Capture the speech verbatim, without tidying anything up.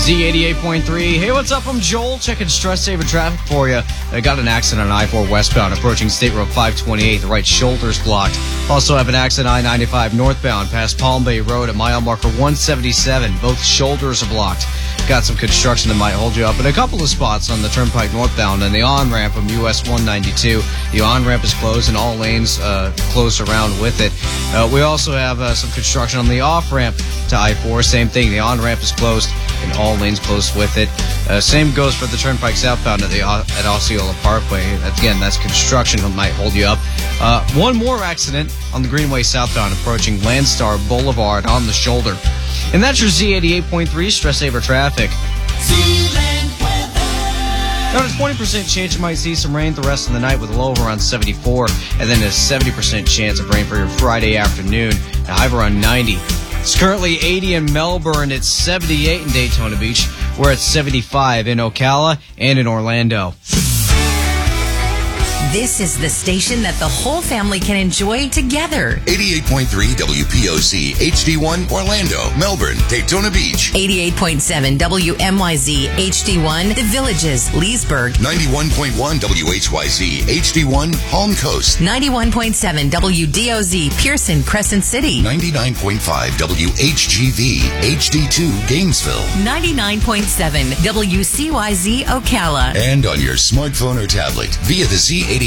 Z eighty-eight point three. Hey, what's up? I'm Joel. Checking stress saver traffic for you. I got an accident on I four westbound approaching State Road five twenty-eight. The right shoulder's blocked. Also have an accident on I ninety-five northbound past Palm Bay Road at mile marker one seventy-seven. Both shoulders are blocked. Got some construction that might hold you up in a couple of spots on the Turnpike northbound and the on-ramp from U S one ninety-two. The on-ramp is closed and all lanes uh, closed around with it. Uh, we also have uh, some construction on the off-ramp to I four. Same thing. The on-ramp is closed and all lanes closed with it. Uh, same goes for the Turnpike southbound at the at Osceola Parkway. Again, that's construction that might hold you up. Uh, one more accident on the Greenway southbound approaching Landstar Boulevard on the shoulder. And that's your Z eighty-eight point three stress saver traffic. Now, a twenty percent chance you might see some rain the rest of the night with a low of around seventy-four, and then a seventy percent chance of rain for your Friday afternoon, a high of around ninety. It's currently eighty in Melbourne. It's seventy-eight in Daytona Beach. We're at seventy-five in Ocala and in Orlando. This is the station that the whole family can enjoy together. eighty-eight point three W P O C H D one Orlando, Melbourne, Daytona Beach. eighty-eight point seven W M Y Z H D one The Villages, Leesburg. ninety-one point one W H Y Z H D one Palm Coast. ninety-one point seven W D O Z Pearson, Crescent City. ninety-nine point five W H G V H D two Gainesville. ninety-nine point seven W C Y Z Ocala. And on your smartphone or tablet via the Z